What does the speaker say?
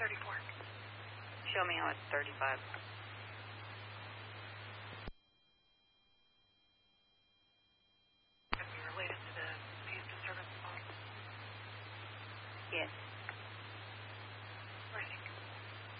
34. Show me how it's 35. Could be related to the phase disturbance phone. Yes.